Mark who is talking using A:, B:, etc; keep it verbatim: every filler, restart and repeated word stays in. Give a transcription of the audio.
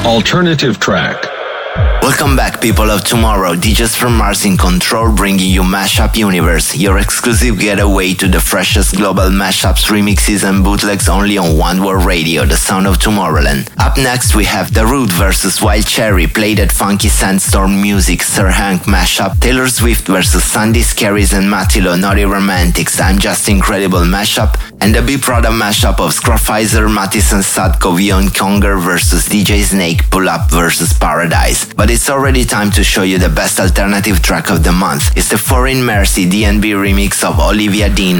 A: Alternative track.
B: Welcome back, people of tomorrow. D Js from Mars in control, bringing you Mashup Universe, your exclusive getaway to the freshest global mashups, remixes and bootlegs only on One World Radio, the sound of Tomorrowland. Up next we have The Root versus Wild Cherry, played at Funky Sandstorm Music, Sir Hank mashup, Taylor Swift versus Sandy Scaries and Matilo, Naughty Romantics, I'm Just Incredible mashup, and the B Prada mashup of Scroffizer, Matison Sadko, Vion Conger versus D J Snake, Pull Up versus Paradise. But it's already time to show you the best alternative track of the month. It's the Foreign Mercy D and B remix of Olivia Dean